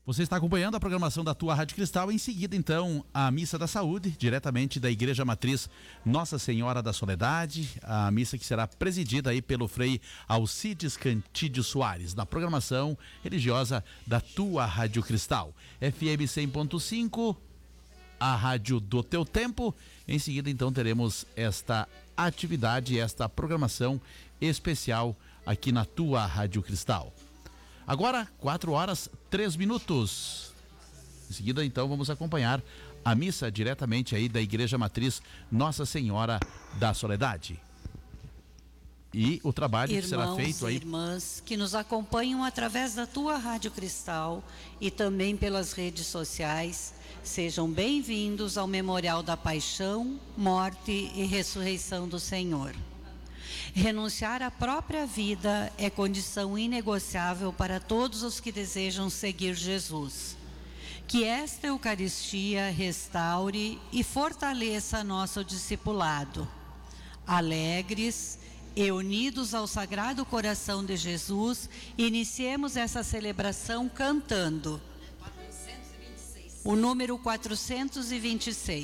Você está acompanhando a programação da tua Rádio Cristal. Em seguida, então, a Missa da Saúde, diretamente da Igreja Matriz Nossa Senhora da Soledade. A missa que será presidida aí pelo Frei Alcides Cantídio Soares, na programação religiosa da tua Rádio Cristal. FM 100.5, a rádio do teu tempo. Em seguida, então, teremos esta atividade, esta programação especial aqui na tua Rádio Cristal. Agora, 4h03. Em seguida, então, vamos acompanhar a missa diretamente aí da Igreja Matriz Nossa Senhora da Soledade. E o trabalho que será feito aí... Irmãs que nos acompanham através da tua Rádio Cristal e também pelas redes sociais, sejam bem-vindos ao Memorial da Paixão, Morte e Ressurreição do Senhor. Renunciar à própria vida é condição inegociável para todos os que desejam seguir Jesus. Que esta Eucaristia restaure e fortaleça nosso discipulado. Alegres e unidos ao Sagrado Coração de Jesus, iniciemos essa celebração cantando o número 426.